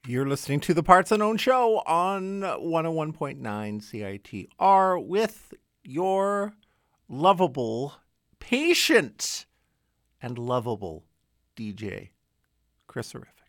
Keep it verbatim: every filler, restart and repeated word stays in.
You're listening to the Parts Unknown Show on one oh one point nine C I T R with your lovable, patient, and lovable D J, Chris Horrific.